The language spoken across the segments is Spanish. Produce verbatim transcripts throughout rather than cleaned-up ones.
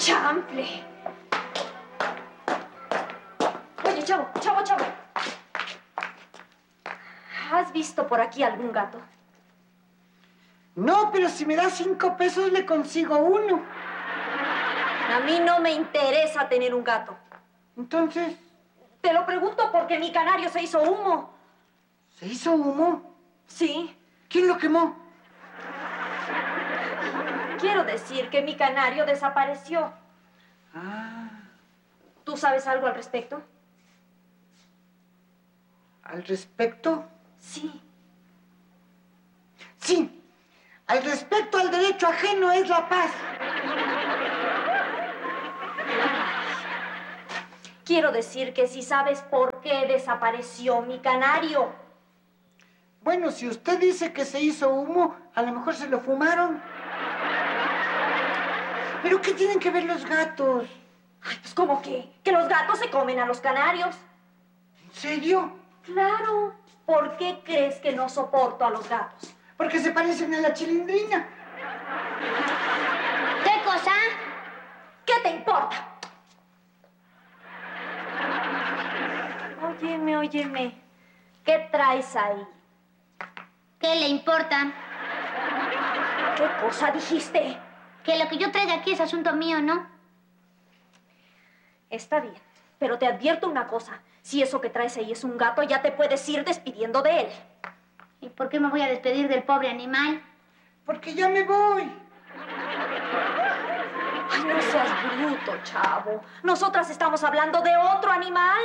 ¡Chanfle! Oye, chavo, chavo, chavo. ¿Has visto por aquí algún gato? No, pero si me das cinco pesos le consigo uno. A mí no me interesa tener un gato. Entonces, Te lo pregunto porque mi canario se hizo humo. ¿se hizo humo? Sí. ¿Quién lo quemó? Quiero decir que mi canario desapareció. Ah, ¿Tú sabes algo al respecto? ¿al respecto? Sí. Sí, al respecto al derecho ajeno es la paz. Quiero decir que si sabes por qué desapareció mi canario. Bueno, si usted dice que se hizo humo, a lo mejor se lo fumaron. ¿Pero qué tienen que ver los gatos? Ay, pues ¿cómo qué? Que los gatos se comen a los canarios. ¿En serio? Claro. ¿Por qué crees que no soporto a los gatos? Porque se parecen a la chilindrina. ¿Qué cosa? ¿Qué te importa? Óyeme, óyeme. ¿Qué traes ahí? ¿Qué le importa? ¿Qué cosa dijiste? Que lo que yo traiga aquí es asunto mío, ¿no? Está bien, pero te advierto una cosa. Si eso que traes ahí es un gato, ya te puedes ir despidiendo de él. ¿Y por qué me voy a despedir del pobre animal? Porque ya me voy. Ay, no seas bruto, chavo. Nosotras estamos hablando de otro animal.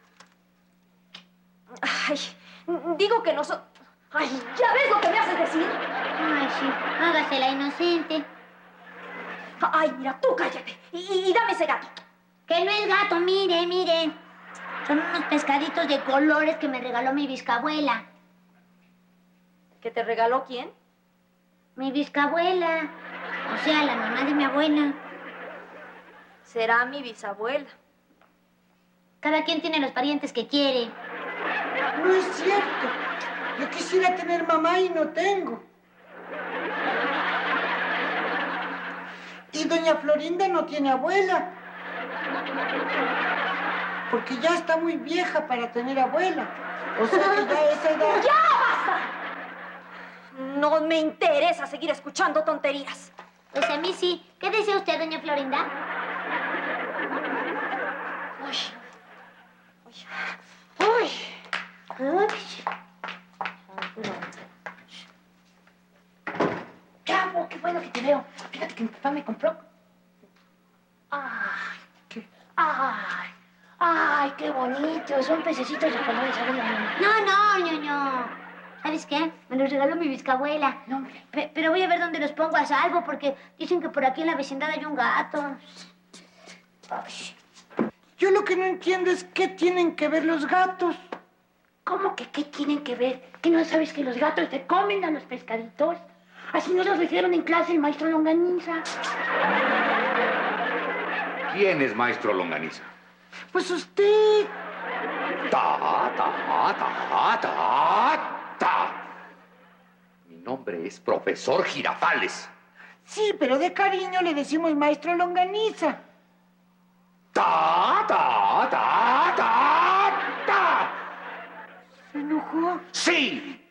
Ay, digo que nosotros... Ay, ¿ya ves lo que me haces decir? Ay, sí, hágase la inocente. Ay, mira, tú cállate y, y dame ese gato. Que no es gato, mire, mire. Son unos pescaditos de colores que me regaló mi bisabuela. ¿Que te regaló quién? Mi bisabuela. O sea, la mamá de mi abuela. Será mi bisabuela. Cada quien tiene los parientes que quiere. No es cierto. Yo quisiera tener mamá y no tengo. Y doña Florinda no tiene abuela. Porque ya está muy vieja para tener abuela. O sea que ya a esa edad... ¡Ya basta! No me interesa seguir escuchando tonterías. Pues a mí sí. ¿Qué desea usted, doña Florinda? Uy. Uy. Uy. Chavo, qué bueno que te veo. Fíjate que mi papá me compró. Ay, ¿Qué? ay, ay, qué bonito. Son pececitos de colores. A ver, No, no, ñoño. ¿Sabes qué? Me los regaló mi bisabuela. no, hombre. Pe- pero voy a ver dónde los pongo a salvo, porque dicen que por aquí en la vecindad hay un gato. Ay, Yo lo que no entiendo es qué tienen que ver los gatos. ¿cómo que qué tienen que ver? ¿Que no sabes que los gatos se comen a los pescaditos? Así nos lo dijeron en clase el maestro Longaniza. ¿Quién es maestro Longaniza? Pues usted... Ta, ta, ta, ta, ta. Mi nombre es profesor Girafales. Sí, pero de cariño le decimos maestro Longaniza. Ta, ta, ta, ta, ta. ¿Se enojó? Sí,